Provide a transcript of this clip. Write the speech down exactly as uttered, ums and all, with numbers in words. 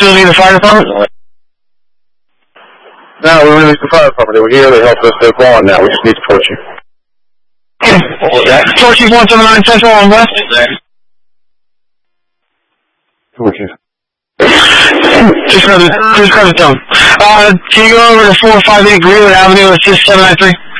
still need the fire department? No, we don't need the fire department. We're here to help us. They're gone now. We just need to torch you. Torchy one seven nine Central on West. Torch you. Just grab it, just grab it down. Uh, can you go over to four five eight Greenwood Avenue, assist seven nine three?